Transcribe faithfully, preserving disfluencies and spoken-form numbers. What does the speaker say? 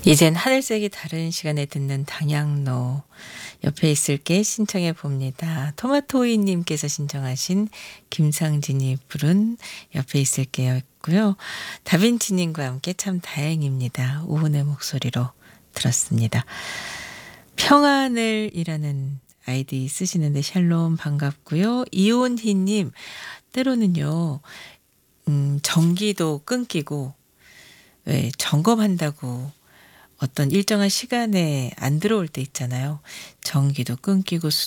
이젠 하늘색이 다른 시간에 듣는 당양로 옆에 있을게 신청해 봅니다. 토마토이님께서 신청하신 김상진이 부른 옆에 있을게였고요. 다빈치님과 함께 참 다행입니다. 우은의 목소리로 들었습니다. 평안을이라는 아이디 쓰시는데 샬롬 반갑고요. 이온희님 때로는요. 음, 전기도 끊기고 왜 점검한다고 어떤 일정한 시간에 안 들어올 때 있잖아요. 전기도 끊기고